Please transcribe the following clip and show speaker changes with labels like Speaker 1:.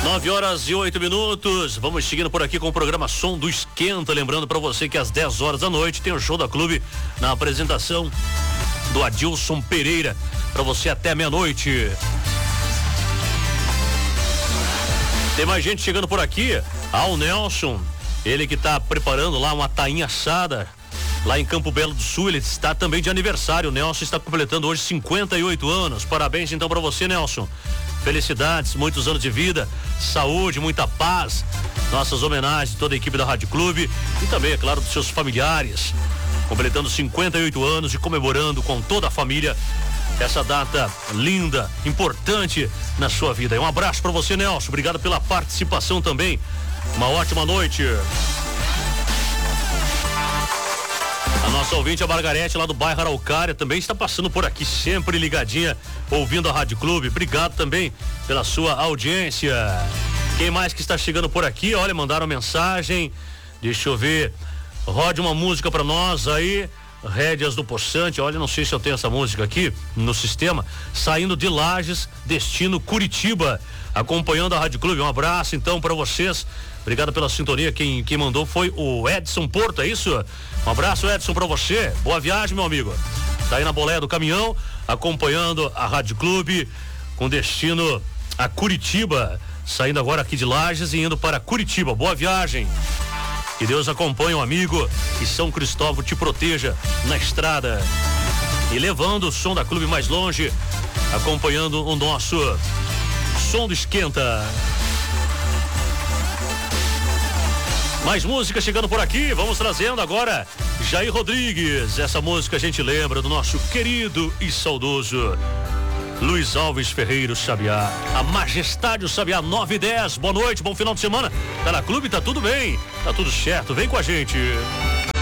Speaker 1: 9h08. Vamos seguindo por aqui com o programa Som do Esquenta. Lembrando para você que às 10 horas da noite tem o show da Clube na apresentação do Adilson Pereira. Para você até meia-noite. Tem mais gente chegando por aqui. O Nelson, ele que está preparando lá uma tainha assada lá em Campo Belo do Sul. Ele está também de aniversário. O Nelson está completando hoje 58 anos. Parabéns então para você, Nelson. Felicidades, muitos anos de vida, saúde, muita paz. Nossas homenagens a toda a equipe da Rádio Clube e também, é claro, dos seus familiares, completando 58 anos e comemorando com toda a família essa data linda, importante na sua vida. Um abraço para você, Nelson. Obrigado pela participação também. Uma ótima noite. A nossa ouvinte, a Margarete, lá do bairro Araucária, também está passando por aqui, sempre ligadinha, ouvindo a Rádio Clube. Obrigado também pela sua audiência. Quem mais que está chegando por aqui? Olha, mandaram mensagem. Deixa eu ver. Rode uma música para nós aí. Rédeas do Poçante. Olha, não sei se eu tenho essa música aqui no sistema. Saindo de Lages, destino Curitiba, acompanhando a Rádio Clube. Um abraço então para vocês. Obrigado pela sintonia. Quem mandou foi o Edson Porto, é isso? Um abraço, Edson, para você. Boa viagem, meu amigo. Tá aí na boleia do caminhão, acompanhando a Rádio Clube com destino a Curitiba. Saindo agora aqui de Lages e indo para Curitiba. Boa viagem. Que Deus acompanhe o amigo e São Cristóvão te proteja na estrada. E levando o som da Clube mais longe, acompanhando o nosso Som do Esquenta. Mais música chegando por aqui, vamos trazendo agora Jair Rodrigues. Essa música a gente lembra do nosso querido e saudoso Luiz Alves Ferreiro Sabiá. A Majestade o Sabiá, 9h10. Boa noite, bom final de semana. Tá na Clube, tá tudo bem, tá tudo certo. Vem com a gente.